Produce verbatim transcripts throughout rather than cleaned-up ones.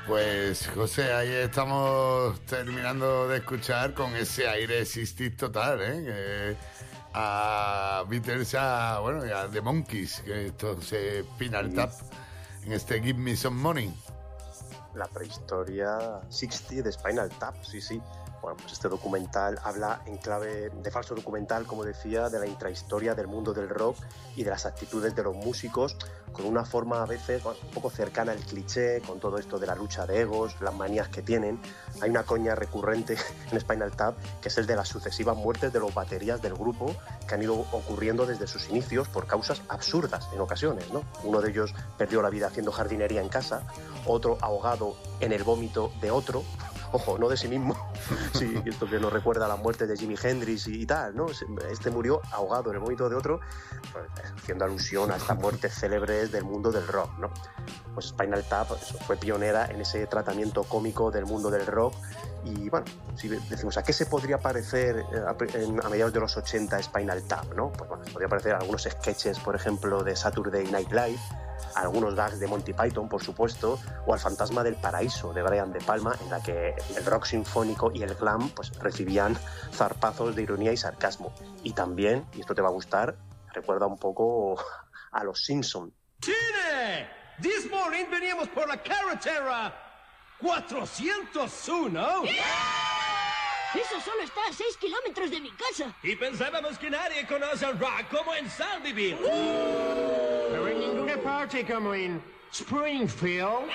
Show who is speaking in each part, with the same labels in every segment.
Speaker 1: Pues José, ahí estamos terminando de escuchar con ese aire sixties total, ¿eh? Que a Beatles, a, bueno, y a The Monkees, que esto se Spinal Tap en este Give Me Some Money.
Speaker 2: La prehistoria sixties de Spinal Tap, sí, sí. Bueno, pues este documental habla en clave de falso documental, como decía, de la intrahistoria del mundo del rock y de las actitudes de los músicos, con una forma a veces bueno, un poco cercana al cliché, con todo esto de la lucha de egos, las manías que tienen. Hay una coña recurrente en Spinal Tap, que es el de las sucesivas muertes de los baterías del grupo, que han ido ocurriendo desde sus inicios por causas absurdas en ocasiones, ¿no? Uno de ellos perdió la vida haciendo jardinería en casa, otro ahogado en el vómito de otro, ojo, no de sí mismo. Sí, esto que nos recuerda a la muerte de Jimi Hendrix y, y tal, ¿no? Este murió ahogado en el vómito de otro, pues, haciendo alusión a estas muertes célebres del mundo del rock, ¿no? Pues Spinal Tap eso, fue pionera en ese tratamiento cómico del mundo del rock. Y bueno, si decimos, ¿a qué se podría parecer a, a mediados de los ochenta Spinal Tap, ¿no? Pues bueno, se podría parecer a algunos sketches, por ejemplo, de Saturday Night Live, algunos gags de Monty Python, por supuesto, o al Fantasma del Paraíso de Brian De Palma, en la que el rock sinfónico y el glam pues, recibían zarpazos de ironía y sarcasmo. Y también, y esto te va a gustar, recuerda un poco a los Simpson.
Speaker 3: ¡Chile! This morning veníamos por la carretera cuatrocientos uno.
Speaker 4: Eso solo está a seis kilómetros de mi casa.
Speaker 3: Y pensábamos que nadie conoce el rock como en Salviville.
Speaker 5: Pero en ninguna parte como en Springfield.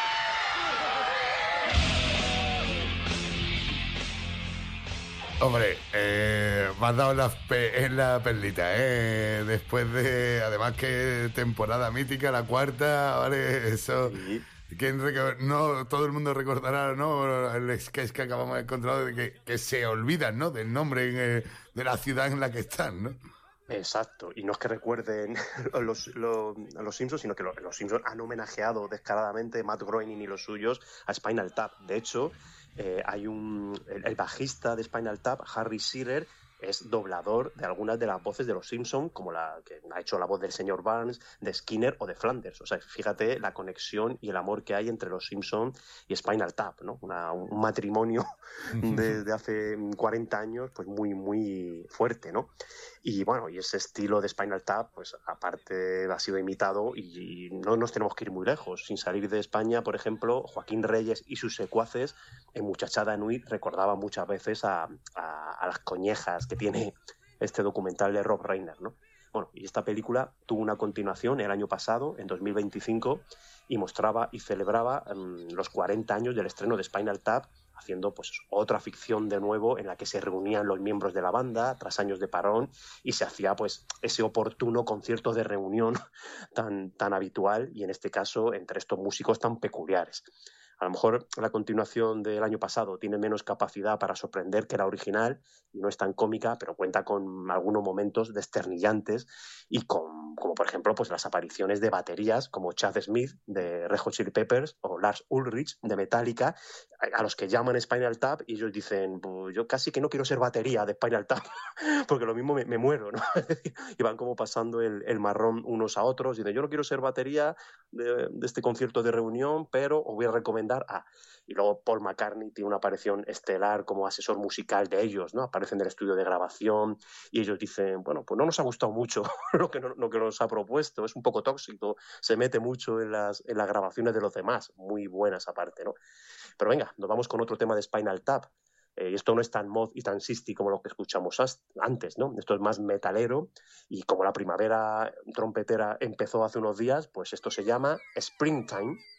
Speaker 1: Hombre, eh, me has dado la pe- en la perlita, ¿eh? Después de, además que temporada mítica, la cuarta, ¿vale? Eso...
Speaker 2: Sí.
Speaker 1: ¿Quién reco- no todo el mundo recordará, ¿no? El sketch que acabamos de encontrar de que, que se olvidan, ¿no? Del nombre eh, de la ciudad en la que están, ¿no?
Speaker 2: Exacto, y no es que recuerden los, los, los Simpsons, sino que los, los Simpsons han homenajeado descaradamente Matt Groening y los suyos a Spinal Tap. De hecho, eh, hay un el, el bajista de Spinal Tap, Harry Shearer, es doblador de algunas de las voces de los Simpsons, como la que ha hecho la voz del señor Burns, de Skinner o de Flanders. O sea, fíjate la conexión y el amor que hay entre los Simpsons y Spinal Tap, ¿no? Una, un matrimonio desde de hace cuarenta años, pues muy, muy fuerte, ¿no? Y bueno, y ese estilo de Spinal Tap, pues aparte ha sido imitado y no nos tenemos que ir muy lejos. Sin salir de España, por ejemplo, Joaquín Reyes y sus secuaces en Muchachada Nui recordaban muchas veces a, a, a las coñejas que tiene este documental de Rob Reiner, ¿no? Bueno, y esta película tuvo una continuación el año pasado, en dos mil veinticinco, y mostraba y celebraba um, los cuarenta años del estreno de Spinal Tap, haciendo pues otra ficción de nuevo en la que se reunían los miembros de la banda tras años de parón y se hacía pues ese oportuno concierto de reunión tan, tan habitual y en este caso entre estos músicos tan peculiares. A lo mejor la continuación del año pasado tiene menos capacidad para sorprender que la original y no es tan cómica, pero cuenta con algunos momentos desternillantes y con, como por ejemplo, pues las apariciones de baterías como Chad Smith de Red Hot Chili Peppers o Lars Ulrich de Metallica, a los que llaman Spinal Tap y ellos dicen, pues yo casi que no quiero ser batería de Spinal Tap porque lo mismo me, me muero, ¿no? Y van como pasando el, el marrón unos a otros y dicen, yo no quiero ser batería de, de este concierto de reunión, pero os voy a recomendar a... Y luego Paul McCartney tiene una aparición estelar como asesor musical de ellos, ¿no? Aparecen del estudio de grabación y ellos dicen, bueno, pues no nos ha gustado mucho lo que, no, lo que nos ha propuesto, es un poco tóxico, se mete mucho en las, en las grabaciones de los demás, muy buenas aparte, ¿no? Pero venga, nos vamos con otro tema de Spinal Tap. Eh, esto no es tan mod y tan sisty como lo que escuchamos antes, ¿no? Esto es más metalero y como la primavera trompetera empezó hace unos días, pues esto se llama Springtime.